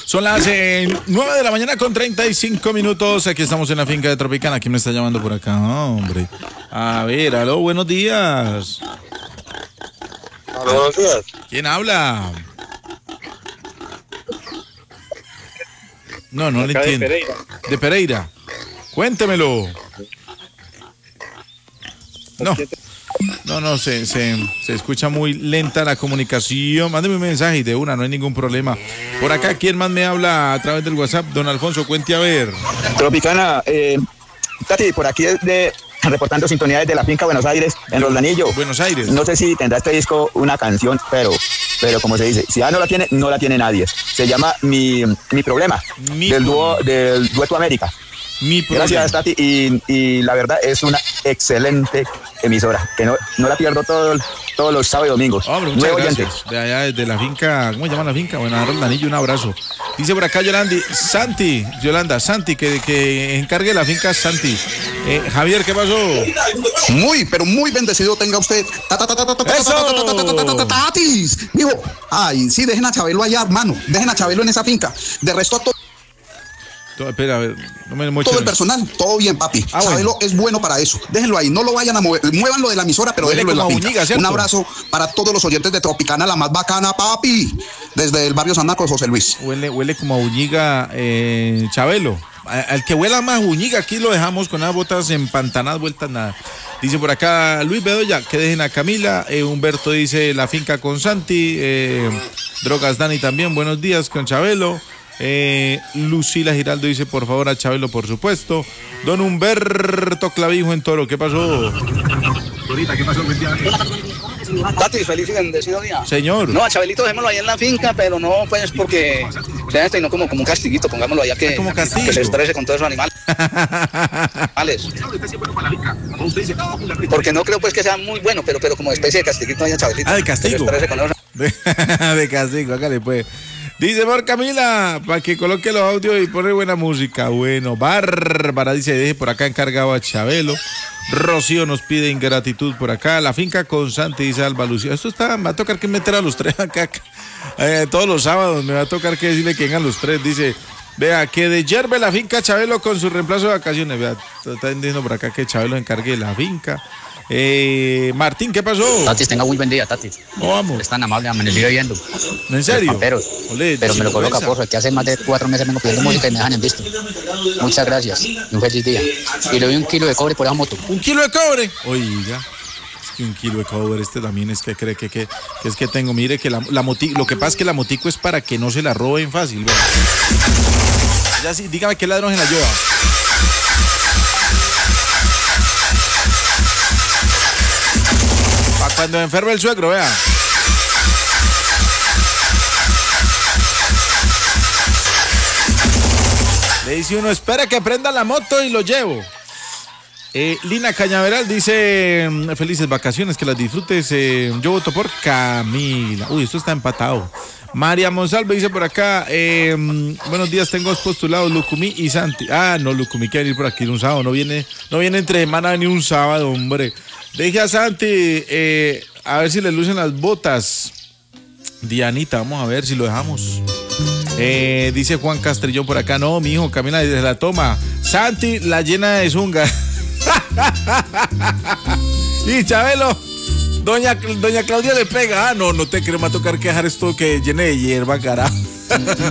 Son las 9 de la mañana con 35 minutos. Aquí estamos en la finca de Tropicana. ¿Quién me está llamando por acá? Hombre. A ver, aló, buenos días. Aló, buenos días. ¿Quién habla? No le entiendo. De Pereira. Cuéntemelo. No, se escucha muy lenta la comunicación. Mándeme un mensaje y de una, no hay ningún problema. Por acá, ¿quién más me habla a través del WhatsApp? Don Alfonso, cuente a ver. Tropicana, Tati, por aquí reportando sintonía desde la finca Buenos Aires, en Roldanillo. Buenos Aires. No sé si tendrá este disco una canción, pero como se dice, si ya no la tiene nadie. Se llama Mi Problema, del Dueto América. Gracias, Tati, y la verdad es una excelente emisora, que no la pierdo todos los sábados y domingos. Hombre, muchas gracias. De allá, desde la finca, ¿cómo se llama la finca? Bueno, Roldanillo, un abrazo. Dice por acá Yolanda, Santi, que encargue la finca Santi. Javier, ¿qué pasó? Pero muy bendecido tenga usted. Tatis, mijo. Ay, sí, dejen a Chabelo allá, hermano. Dejen a Chabelo en esa finca. De resto a Espera, a ver, no me muechen. Todo el personal, todo bien, papi. Chabelo es bueno para eso. Déjenlo ahí, no lo vayan a mover. Muévanlo de la emisora, pero déjenlo en la finca. Un abrazo para todos los oyentes de Tropicana, la más bacana, papi. Desde el barrio San Marcos, José Luis. Huele como a Uñiga, Chabelo. Al que huela más Uñiga, aquí lo dejamos con las botas empantanadas, vueltas nada. Dice por acá Luis Bedoya, que dejen a Camila. Humberto dice la finca con Santi. Drogas Dani también, buenos días con Chabelo. Lucila Giraldo dice por favor a Chabelo, por supuesto. Don Humberto Clavijo en Toro, ¿qué pasó? ¿Qué pasó? Tati, feliz y bendecido día. Señor. No, a Chabelito dejémoslo ahí en la finca, pero no pues porque sea esto y no como un castiguito, pongámoslo allá que se estrese con todos esos animales. Porque no creo pues que sea muy bueno, pero como especie de castiguito allá Chabelito. De castigo. De castigo, hágale pues. Dice por Camila, para que coloque los audios y pone buena música. Bueno, Bárbara dice, deje por acá encargado a Chabelo. Rocío nos pide ingratitud por acá. La finca con Santi, dice Alba Lucía. Me va a tocar que meter a los tres acá. Todos los sábados me va a tocar que decirle que vengan los tres. Dice, vea, que de yerbe la finca Chabelo con su reemplazo de vacaciones. Vea, está diciendo por acá que Chabelo encargue la finca. Martín, ¿qué pasó? Tatis, tenga muy buen día, Tatis. Vamos. Es tan amable, amanecido viendo. ¿En serio? Pero me lo coloca, porfa, que hace más de 4 meses vengo pidiendo música y me dejan en visto. Muchas gracias y un feliz día. Y le doy 1 kilo de cobre por esa moto. ¿1 kilo de cobre? Oiga, es que 1 kilo de cobre también es que cree que es que tengo. Mire que la motico, lo que pasa es que la motico es para que no se la roben fácil. ¿Verdad? Ya sí, dígame qué ladrón se la lleva. Cuando enferme el suegro, vea. Le dice uno, espera que prenda la moto y lo llevo. Lina Cañaveral dice, felices vacaciones, que las disfrutes. Yo voto por Camila. Uy, esto está empatado. María Monsalve dice por acá, buenos días, tengo postulados Lucumí y Santi. No, Lucumí quiere venir por aquí un sábado, no viene entre semana ni un sábado, hombre. Deje a Santi, a ver si le lucen las botas. Dianita, vamos a ver si lo dejamos. Dice Juan Castrillón por acá, no, mi hijo, camina desde la toma. Santi, la llena de zunga. Y Chabelo, doña Claudia le pega. No te creo, me va a tocar que dejar esto que llene de hierba, carajo.